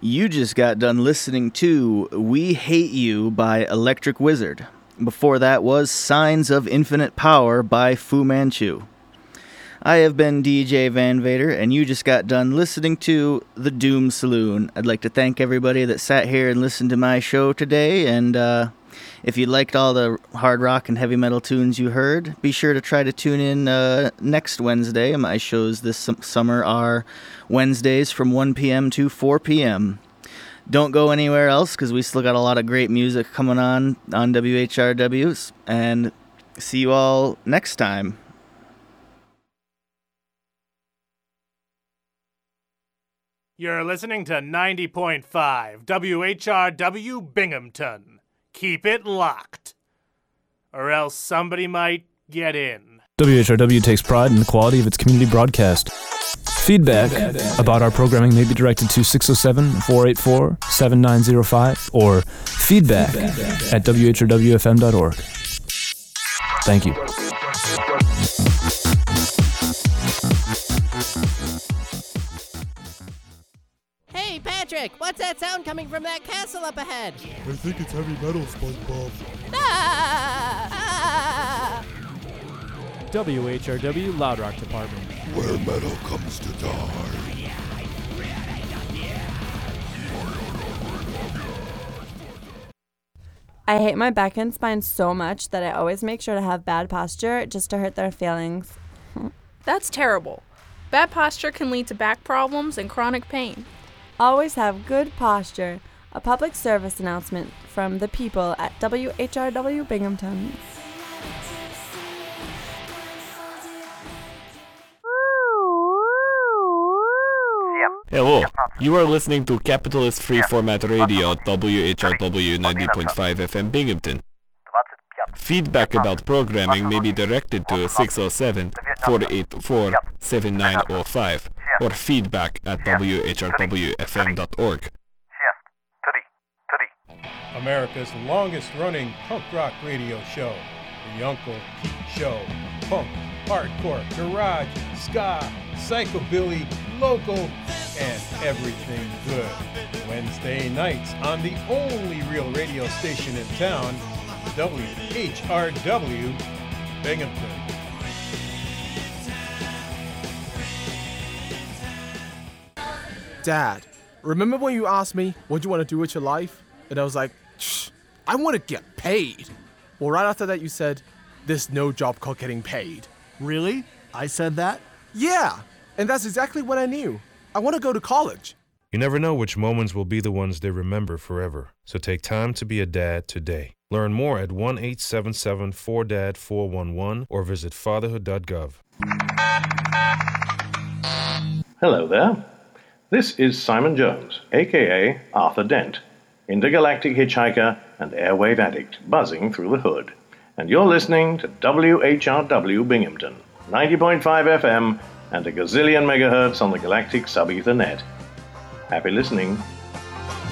You just got done listening to We Hate You by Electric Wizard. Before that was Signs of Infinite Power by Fu Manchu. I have been DJ Van Vader, and you just got done listening to The Doom Saloon. I'd like to thank everybody that sat here and listened to my show today, and if you liked all the hard rock and heavy metal tunes you heard, be sure to try to tune in next Wednesday. My shows this summer are Wednesdays from 1 p.m. to 4 p.m. Don't go anywhere else, because we still got a lot of great music coming on WHRWs, and see you all next time. You're listening to 90.5 WHRW Binghamton. Keep it locked, or else somebody might get in. WHRW takes pride in the quality of its community broadcast. Feedback about our programming may be directed to 607-484-7905 or feedback at whrwfm.org. Thank you. Hey, Patrick, what's that sound coming from that castle up ahead? I think it's heavy metal, SpongeBob. Ah! WHRW Loud Rock Department. Where metal comes to die. I hate my back and spine so much that I always make sure to have bad posture just to hurt their feelings. That's terrible. Bad posture can lead to back problems and chronic pain. Always have good posture. A public service announcement from the people at WHRW Binghamton. Hello, you are listening to Capitalist Free Format Radio at WHRW 90.5 FM Binghamton. Feedback about programming may be directed to 607-484-7905 or feedback at whrwfm.org. America's longest-running punk rock radio show, The Uncle Pete Show. Punk, hardcore, garage, ska, psychobilly, local, and everything good. Wednesday nights on the only real radio station in town, WHRW Binghamton. Dad, remember when you asked me what you want to do with your life? And I was like, I want to get paid. Well, right after that, you said, there's no job called getting paid. Really? I said that? Yeah, and that's exactly what I knew. I want to go to college. You never know which moments will be the ones they remember forever. So take time to be a dad today. Learn more at 1-877-4DAD-411 or visit fatherhood.gov. Hello there. This is Simon Jones, a.k.a. Arthur Dent, intergalactic hitchhiker and airwave addict buzzing through the hood. And you're listening to WHRW Binghamton, 90.5 FM and a gazillion megahertz on the galactic sub-ethernet. Happy listening.